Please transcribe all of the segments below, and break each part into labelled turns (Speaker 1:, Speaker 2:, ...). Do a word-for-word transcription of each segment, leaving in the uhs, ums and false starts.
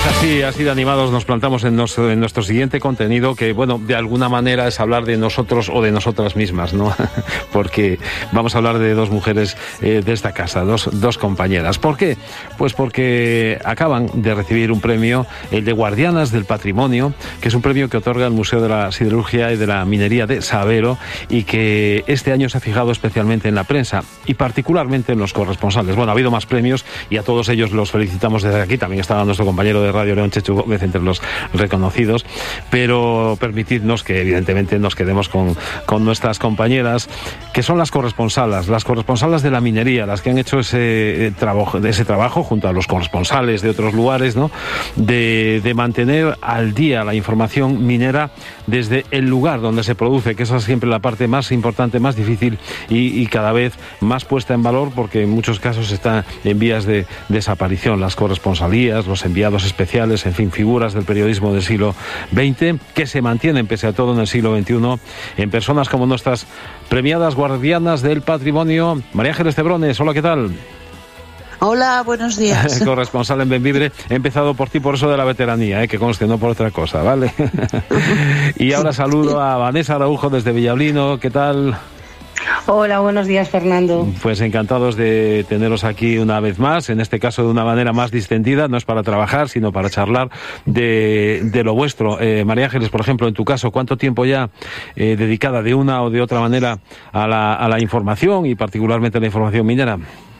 Speaker 1: Así, así de animados nos plantamos en nuestro, en nuestro siguiente contenido, que, bueno, de alguna manera es hablar de nosotros o de nosotras mismas, ¿no? Porque vamos a hablar de dos mujeres eh, de esta casa, dos, dos compañeras. ¿Por qué? Pues porque acaban de recibir un premio, el de Guardianas del Patrimonio, que es un premio que otorga el Museo de la Siderurgia y de la Minería de Sabero, y que este año se ha fijado especialmente en la prensa y particularmente en los corresponsales. Bueno, ha habido más premios y a todos ellos los felicitamos desde aquí. También estaba nuestro compañero de Radio León, Chechu Gómez, entre los reconocidos, pero permitidnos que evidentemente nos quedemos con, con nuestras compañeras, que son las corresponsalas, las corresponsalas de la minería, las que han hecho ese, eh, trabajo, ese trabajo junto a los corresponsales de otros lugares, ¿no? De, de mantener al día la información minera desde el lugar donde se produce, que esa es siempre la parte más importante, más difícil y, y cada vez más puesta en valor, porque en muchos casos está en vías de desaparición. Las corresponsalías, los enviados especiales, en fin, figuras del periodismo del siglo veinte que se mantienen pese a todo en el siglo veintiuno en personas como nuestras premiadas guardianas del patrimonio. María Ángeles Cebrones, hola, ¿qué tal?
Speaker 2: Hola, buenos días.
Speaker 1: Corresponsal en Bembibre. He empezado por ti por eso de la veteranía, ¿eh? Que conste, no por otra cosa, ¿vale? Y ahora saludo a Vanessa Araujo desde Villablino, ¿qué tal?
Speaker 3: Hola, buenos días, Fernando.
Speaker 1: Pues encantados de teneros aquí una vez más, en este caso de una manera más distendida, no es para trabajar, sino para charlar de, de lo vuestro. Eh, María Ángeles, por ejemplo, en tu caso, ¿cuánto tiempo ya eh, dedicada de una o de otra manera a la, a la información y particularmente a la información minera?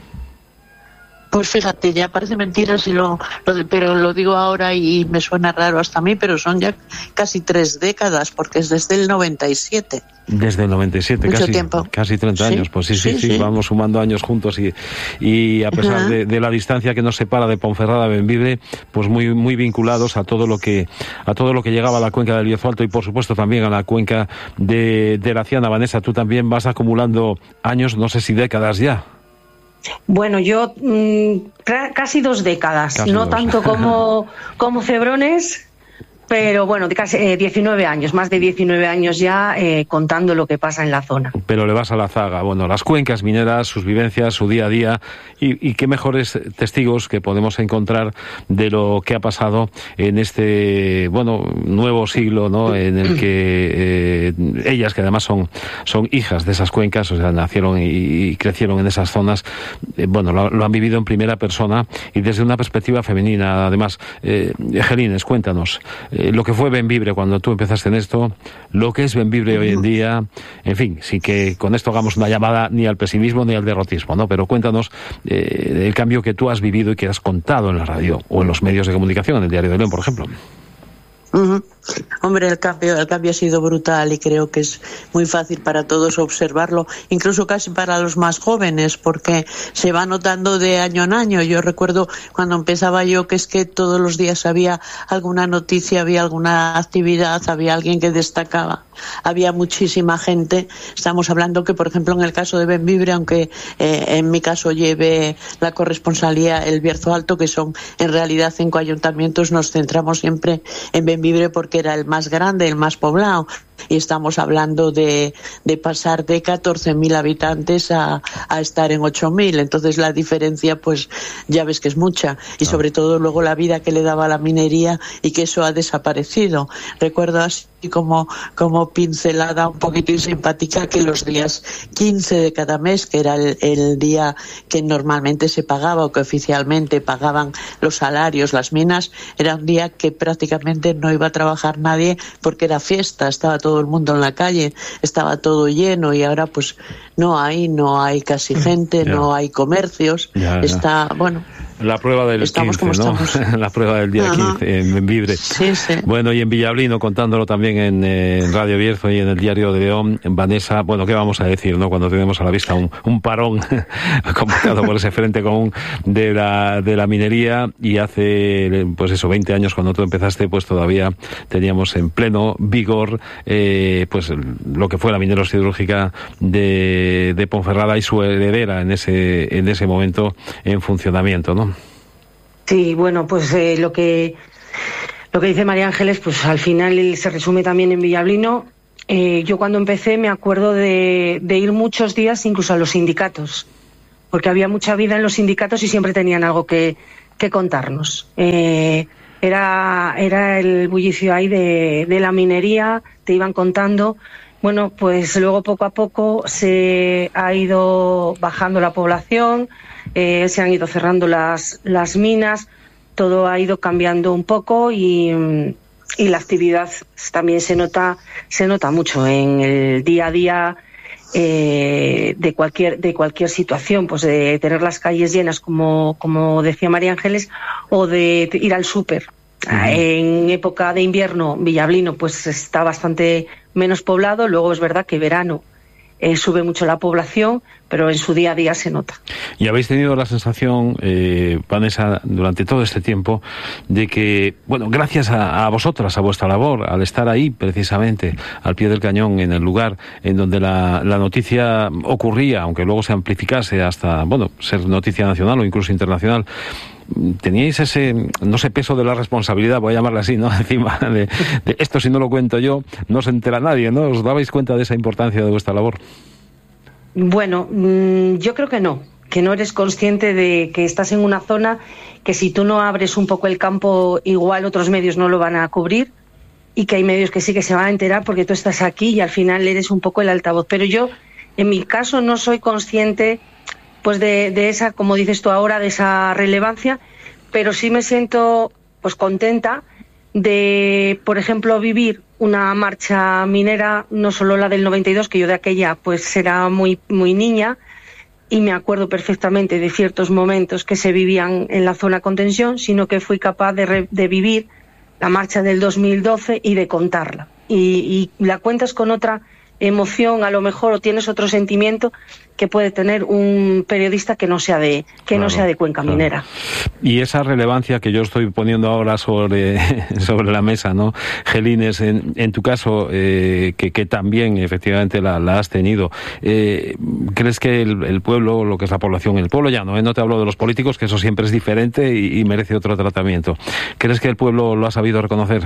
Speaker 2: Pues fíjate, ya parece mentira, si lo, lo de, pero lo digo ahora y me suena raro hasta a mí, pero son ya casi tres décadas, porque es desde el noventa y siete.
Speaker 1: Desde el noventa y siete,
Speaker 2: Mucho
Speaker 1: casi,
Speaker 2: tiempo.
Speaker 1: casi treinta
Speaker 2: ¿Sí?
Speaker 1: años. Pues sí, sí, sí,
Speaker 2: Sí,
Speaker 1: sí,
Speaker 2: sí.
Speaker 1: vamos sumando años juntos y, y a pesar de, de la distancia que nos separa de Ponferrada a Bembibre, pues muy muy vinculados a todo lo que a todo lo que llegaba a la cuenca del Bierzo Alto y por supuesto también a la cuenca de, de la Ciana. Vanessa, tú también vas acumulando años, no sé si décadas ya.
Speaker 3: Bueno, yo mmm, casi dos décadas,
Speaker 1: Casi
Speaker 3: no
Speaker 1: dos.
Speaker 3: tanto como, como Cebrones, pero bueno, de casi eh, diecinueve años, más de diecinueve años ya eh, contando lo que pasa en la zona.
Speaker 1: Pero le vas a la zaga. Bueno, las cuencas mineras, sus vivencias, su día a día, y, y qué mejores testigos que podemos encontrar de lo que ha pasado en este, bueno, nuevo siglo, ¿no? En el que eh, ellas, que además son, son hijas de esas cuencas, o sea, nacieron y, y crecieron en esas zonas, eh, bueno, lo, lo han vivido en primera persona y desde una perspectiva femenina. Además, eh, Gelines, cuéntanos eh, lo que fue Bembibre cuando tú empezaste en esto, lo que es Bembibre hoy en día, en fin, sí que con esto hagamos una llamada ni al pesimismo ni al derrotismo, ¿no? Pero cuéntanos eh, el cambio que tú has vivido y que has contado en la radio o en los medios de comunicación, en el Diario de León, por ejemplo.
Speaker 2: Uh-huh. Hombre, el cambio, el cambio ha sido brutal y creo que es muy fácil para todos observarlo, incluso casi para los más jóvenes, porque se va notando de año en año. Yo recuerdo cuando empezaba yo que es que todos los días había alguna noticia, había alguna actividad, había alguien que destacaba, había muchísima gente. Estamos hablando que, por ejemplo, en el caso de Bembibre, aunque eh, en mi caso lleve la corresponsalía el Bierzo Alto, que son en realidad cinco ayuntamientos, nos centramos siempre en Bembibre porque era el más grande, el más poblado, y estamos hablando de, de pasar de catorce mil habitantes a, a estar en ocho mil, entonces la diferencia pues ya ves que es mucha, y sobre todo luego la vida que le daba la minería y que eso ha desaparecido. Recuerdo así como, como pincelada un poquitín simpática que los días quince de cada mes, que era el, el día que normalmente se pagaba o que oficialmente pagaban los salarios, las minas, era un día que prácticamente no iba a trabajar nadie porque era fiesta, estaba todo el mundo en la calle, estaba todo lleno, y ahora pues no hay, no hay casi gente,
Speaker 1: ya.
Speaker 2: No hay comercios, ya, ya. Está, bueno...
Speaker 1: La prueba del
Speaker 2: estamos
Speaker 1: quince, ¿no? La prueba del día
Speaker 2: Ajá.
Speaker 1: quince en Bembibre.
Speaker 2: Sí, sí.
Speaker 1: Bueno, y en Villablino, contándolo también en, eh, en Radio Bierzo y en el Diario de León, en Vanessa, bueno, ¿qué vamos a decir, no? Cuando tenemos a la vista un, un parón convocado por ese frente común de la, de la minería, y hace, pues eso, veinte años cuando tú empezaste, pues todavía teníamos en pleno vigor, eh, pues lo que fue la minera siderúrgica de, de Ponferrada y su heredera en ese, en ese momento en funcionamiento, ¿no?
Speaker 3: Sí, bueno, pues eh, lo que lo que dice María Ángeles, pues al final se resume también en Villablino. Eh, yo cuando empecé me acuerdo de, de ir muchos días incluso a los sindicatos, porque había mucha vida en los sindicatos y siempre tenían algo que, que contarnos. Eh, era, era el bullicio ahí de, de la minería, te iban contando. Bueno, pues luego poco a poco se ha ido bajando la población, eh, se han ido cerrando las, las minas, todo ha ido cambiando un poco y, y la actividad también se nota, se nota mucho en el día a día. Eh, de cualquier de cualquier situación, pues de tener las calles llenas, como como decía María Ángeles, o de ir al súper. Uh-huh. En época de invierno, Villablino pues está bastante menos poblado. Luego es verdad que verano eh, sube mucho la población, pero en su día a día se nota.
Speaker 1: ¿Y habéis tenido la sensación, eh, Vanessa, durante todo este tiempo, de que, bueno, gracias a, a vosotras, a vuestra labor, al estar ahí precisamente, al pie del cañón, en el lugar en donde la, la noticia ocurría, aunque luego se amplificase hasta, bueno, ser noticia nacional o incluso internacional, teníais ese, no sé, peso de la responsabilidad, voy a llamarla así, ¿no? Encima de, de esto, si no lo cuento yo, no se entera nadie, ¿no? ¿Os dabais cuenta de esa importancia de vuestra labor?
Speaker 3: Bueno, yo creo que no, que no eres consciente de que estás en una zona que si tú no abres un poco el campo, igual otros medios no lo van a cubrir, y que hay medios que sí que se van a enterar porque tú estás aquí y al final eres un poco el altavoz. Pero yo, en mi caso, no soy consciente pues de, de esa, como dices tú ahora, de esa relevancia, pero sí me siento pues contenta de, por ejemplo, vivir una marcha minera, no solo la del noventa y dos, que yo de aquella pues era muy muy niña y me acuerdo perfectamente de ciertos momentos que se vivían en la zona contención, sino que fui capaz de, re, de vivir la marcha del dos mil doce y de contarla. Y, y la cuentas con otra emoción, a lo mejor, o tienes otro sentimiento que puede tener un periodista que no sea de que claro, no sea de Cuenca claro. Minera.
Speaker 1: Y esa relevancia que yo estoy poniendo ahora sobre sobre la mesa, ¿no? Gelines, en, en tu caso, eh, que, que también efectivamente la, la has tenido, eh, ¿crees que el, el pueblo, lo que es la población, el pueblo ya no, ¿eh? No te hablo de los políticos, que eso siempre es diferente y, y merece otro tratamiento. ¿Crees que el pueblo lo ha sabido reconocer?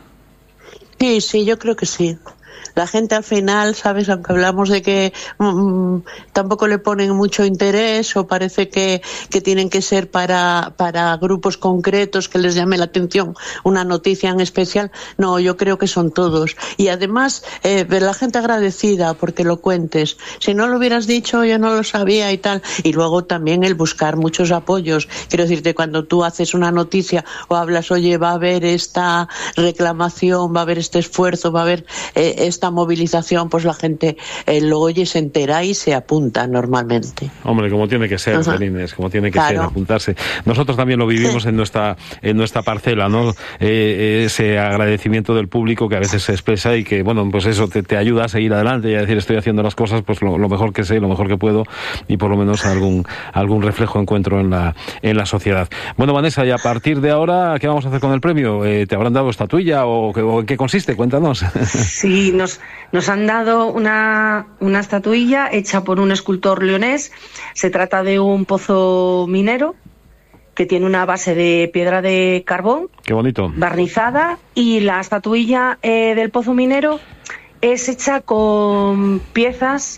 Speaker 2: Sí, sí, yo creo que sí. La gente al final, ¿sabes? Aunque hablamos de que mmm, tampoco le ponen mucho interés o parece que, que tienen que ser para, para grupos concretos que les llame la atención una noticia en especial. No, yo creo que son todos. Y además, eh, la gente agradecida porque lo cuentes. Si no lo hubieras dicho, yo no lo sabía y tal. Y luego también el buscar muchos apoyos. Quiero decirte, cuando tú haces una noticia o hablas, oye, va a haber esta reclamación, va a haber este esfuerzo, va a haber eh, esta movilización, pues la gente eh, lo oye, se entera y se apunta normalmente.
Speaker 1: Hombre, como tiene que ser, Gelines, como tiene que claro. ser, apuntarse. Nosotros también lo vivimos en nuestra en nuestra parcela, ¿no? Eh, ese agradecimiento del público que a veces se expresa y que, bueno, pues eso te, te ayuda a seguir adelante y a decir, estoy haciendo las cosas pues lo, lo mejor que sé, lo mejor que puedo y por lo menos algún algún reflejo encuentro en la en la sociedad. Bueno, Vanessa, y a partir de ahora, ¿qué vamos a hacer con el premio? Eh, ¿Te habrán dado estatuilla o, o en qué consiste? Cuéntanos.
Speaker 3: Sí, nos Nos han dado una, una estatuilla hecha por un escultor leonés. Se trata de un pozo minero que tiene una base de piedra de carbón.
Speaker 1: Qué bonito.
Speaker 3: Barnizada. Y la estatuilla eh, del pozo minero es hecha con piezas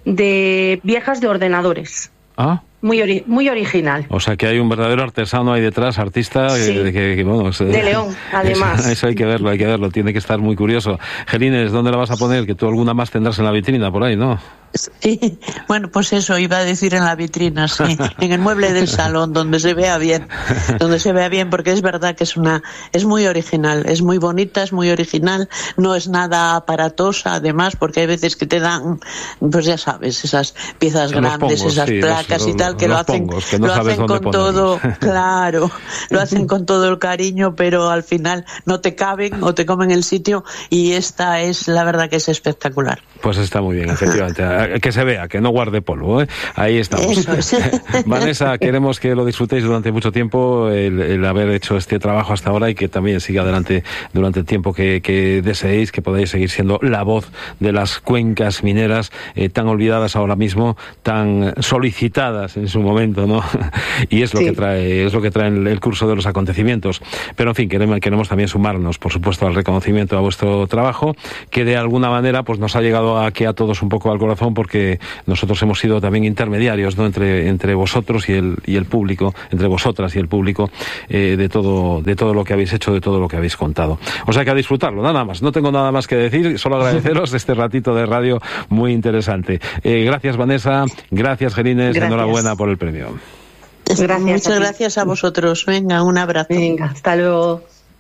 Speaker 3: de viejas de ordenadores.
Speaker 1: Ah.
Speaker 3: Muy, ori muy original.
Speaker 1: O sea que hay un verdadero artesano ahí detrás, artista,
Speaker 3: sí.
Speaker 1: que, que, que bueno, es,
Speaker 3: de León, además.
Speaker 1: Eso, eso hay que verlo, hay que verlo, tiene que estar muy curioso. Gelines, ¿dónde la vas a poner? Que tú alguna más tendrás en la vitrina por ahí, ¿no?
Speaker 2: Sí, bueno, pues eso iba a decir en la vitrina, sí, en el mueble del salón, donde se vea bien, donde se vea bien, porque es verdad que es una, es muy original, es muy bonita, es muy original, no es nada aparatosa, además, porque hay veces que te dan, pues ya sabes, esas piezas
Speaker 1: los
Speaker 2: grandes,
Speaker 1: pongos,
Speaker 2: esas
Speaker 1: sí,
Speaker 2: placas
Speaker 1: los,
Speaker 2: y tal, que
Speaker 1: los
Speaker 2: lo hacen,
Speaker 1: pongos, que no
Speaker 2: lo hacen con
Speaker 1: ponerlos.
Speaker 2: todo, claro, lo hacen con todo el cariño, pero al final no te caben o te comen el sitio, y esta es, la verdad que es espectacular.
Speaker 1: Pues está muy bien, efectivamente, que se vea, que no guarde polvo, ¿eh? Ahí estamos.
Speaker 2: Eso es.
Speaker 1: Vanessa, queremos que lo disfrutéis durante mucho tiempo, el, el haber hecho este trabajo hasta ahora y que también siga adelante durante el tiempo que, que deseéis, que podáis seguir siendo la voz de las cuencas mineras eh, tan olvidadas ahora mismo, tan solicitadas en su momento, ¿no? Y es lo sí. que trae, es lo que trae el, el curso de los acontecimientos. Pero en fin, queremos, queremos también sumarnos, por supuesto, al reconocimiento a vuestro trabajo, que de alguna manera pues nos ha llegado aquí a todos un poco al corazón, corazón, porque nosotros hemos sido también intermediarios, ¿no?, entre, entre vosotros y el, y el público, entre vosotras y el público, eh, de todo, de todo lo que habéis hecho, de todo lo que habéis contado. O sea que a disfrutarlo, nada más. No tengo nada más que decir, solo agradeceros este ratito de radio muy interesante. Eh, gracias, Vanessa. Gracias, Gerines. Gracias. Enhorabuena por el premio.
Speaker 2: Gracias. Muchas gracias a vosotros. Venga, un abrazo.
Speaker 3: Venga, hasta luego.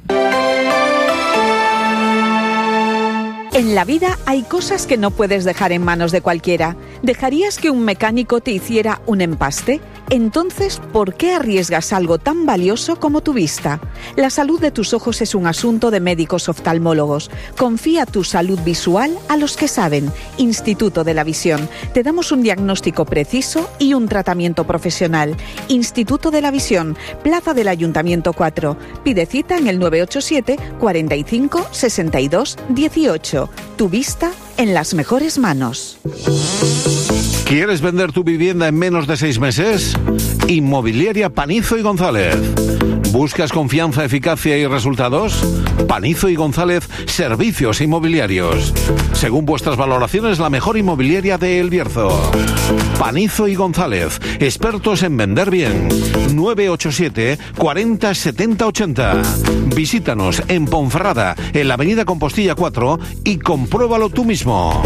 Speaker 4: En la vida hay cosas que no puedes dejar en manos de cualquiera. ¿Dejarías que un mecánico te hiciera un empaste? Entonces, ¿por qué arriesgas algo tan valioso como tu vista? La salud de tus ojos es un asunto de médicos oftalmólogos. Confía tu salud visual a los que saben. Instituto de la Visión. Te damos un diagnóstico preciso y un tratamiento profesional. Instituto de la Visión, Plaza del Ayuntamiento cuatro. Pide cita en el nueve ocho siete, cuarenta y cinco, sesenta y dos, dieciocho. Tu vista en las mejores manos.
Speaker 5: ¿Quieres vender tu vivienda en menos de seis meses? Inmobiliaria Panizo y González. ¿Buscas confianza, eficacia y resultados? Panizo y González, servicios inmobiliarios. Según vuestras valoraciones, la mejor inmobiliaria de El Bierzo. Panizo y González, expertos en vender bien. nueve ocho siete, cuarenta, setenta, ochenta. Visítanos en Ponferrada, en la avenida Compostilla cuatro, y compruébalo tú mismo.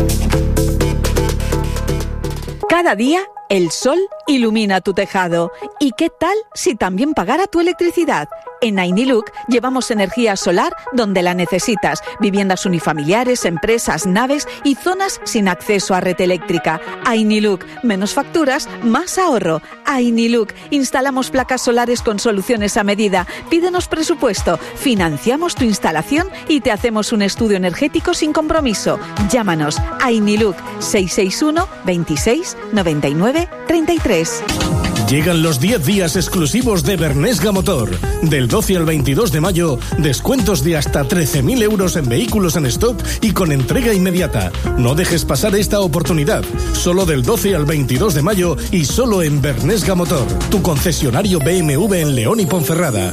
Speaker 4: Cada día, el sol ilumina tu tejado. ¿Y qué tal si también pagara tu electricidad? En Ainiluk llevamos energía solar donde la necesitas. Viviendas unifamiliares, empresas, naves y zonas sin acceso a red eléctrica. Ainiluk, menos facturas, más ahorro. Ainiluk, instalamos placas solares con soluciones a medida. Pídenos presupuesto, financiamos tu instalación y te hacemos un estudio energético sin compromiso. Llámanos a Ainiluk seis seis uno, veintiséis, noventa y nueve, treinta y tres.
Speaker 6: Llegan los diez días exclusivos de Bernesga Motor. Del doce al veintidós de mayo, descuentos de hasta trece mil euros en vehículos en stock y con entrega inmediata. No dejes pasar esta oportunidad. Solo del doce al veintidós de mayo y solo en Bernesga Motor, tu concesionario B M W en León y Ponferrada.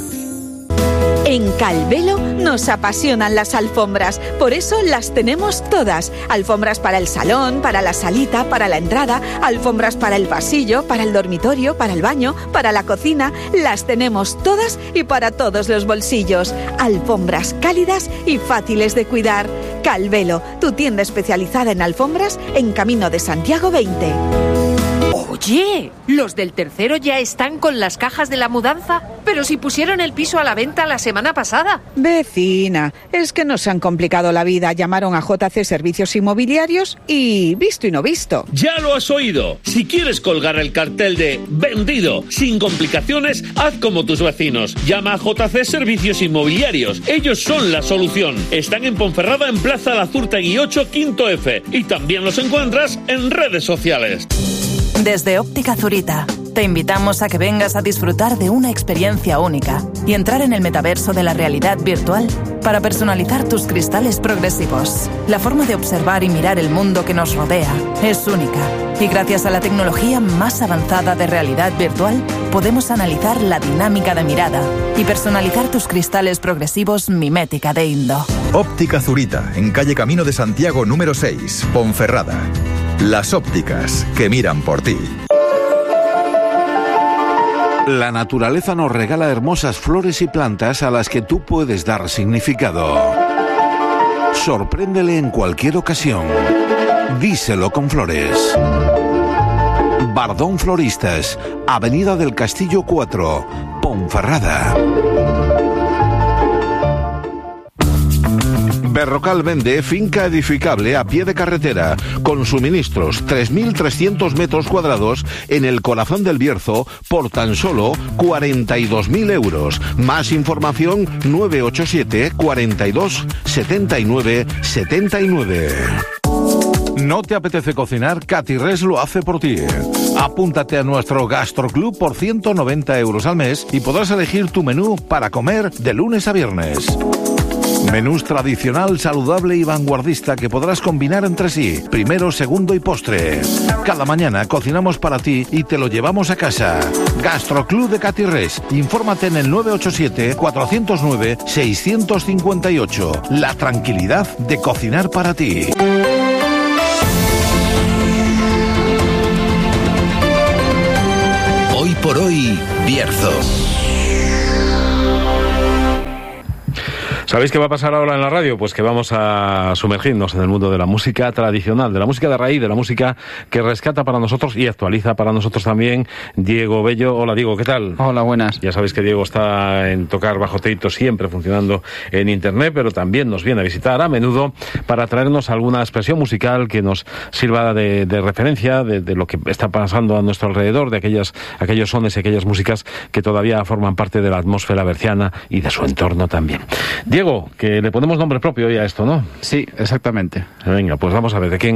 Speaker 4: En Calvelo nos apasionan las alfombras, por eso las tenemos todas. Alfombras para el salón, para la salita, para la entrada, alfombras para el pasillo, para el dormitorio, para el baño, para la cocina. Las tenemos todas y para todos los bolsillos. Alfombras cálidas y fáciles de cuidar. Calvelo, tu tienda especializada en alfombras en Camino de Santiago veinte.
Speaker 7: Oye, ¿los del tercero ya están con las cajas de la mudanza? Pero si pusieron el piso a la venta la semana pasada.
Speaker 4: Vecina, es que nos han complicado la vida. Llamaron a J C Servicios Inmobiliarios y visto y no visto.
Speaker 8: Ya lo has oído. Si quieres colgar el cartel de vendido sin complicaciones, haz como tus vecinos. Llama a J C Servicios Inmobiliarios. Ellos son la solución. Están en Ponferrada, en Plaza Lazurtegui ocho, quinto F. Y también los encuentras en redes sociales.
Speaker 9: Desde Óptica Zurita, te invitamos a que vengas a disfrutar de una experiencia única y entrar en el metaverso de la realidad virtual para personalizar tus cristales progresivos. La forma de observar y mirar el mundo que nos rodea es única y gracias a la tecnología más avanzada de realidad virtual podemos analizar la dinámica de mirada y personalizar tus cristales progresivos mimética de Indo.
Speaker 10: Óptica Zurita, en calle Camino de Santiago número seis, Ponferrada. Las ópticas que miran por ti.
Speaker 5: La naturaleza nos regala hermosas flores y plantas a las que tú puedes dar significado. Sorpréndele en cualquier ocasión. Díselo con flores. Bardón Floristas, Avenida del Castillo cuatro, Ponferrada. Berrocal vende finca edificable a pie de carretera, con suministros, tres mil trescientos metros cuadrados en el corazón del Bierzo por tan solo cuarenta y dos mil euros. Más información nueve ocho siete, cuarenta y dos, setenta y nueve, setenta y nueve. ¿No te apetece cocinar? Catirres lo hace por ti. Apúntate a nuestro Gastroclub por ciento noventa euros al mes y podrás elegir tu menú para comer de lunes a viernes. Menús tradicional, saludable y vanguardista que podrás combinar entre sí, primero, segundo y postre. Cada mañana cocinamos para ti y te lo llevamos a casa. Gastroclub de Catirres. Infórmate en el nueve ocho siete, cuatro cero nueve, seis cinco ocho. La tranquilidad de cocinar para ti.
Speaker 11: por hoy, Bierzo.
Speaker 1: ¿Sabéis qué va a pasar ahora en la radio? Pues que vamos a sumergirnos en el mundo de la música tradicional, de la música de raíz, de la música que rescata para nosotros y actualiza para nosotros también Diego Bello. Hola Diego, ¿qué tal?
Speaker 12: Hola, buenas.
Speaker 1: Ya sabéis que Diego está en Tocar Bajo Teito, siempre funcionando en internet, pero también nos viene a visitar a menudo para traernos alguna expresión musical que nos sirva de, de referencia de, de lo que está pasando a nuestro alrededor, de aquellas, aquellos sones y aquellas músicas que todavía forman parte de la atmósfera berciana y de su entorno también. Diego, que le ponemos nombre propio hoy a esto, ¿no?
Speaker 12: Sí, exactamente.
Speaker 1: Venga, pues vamos a ver, ¿de quién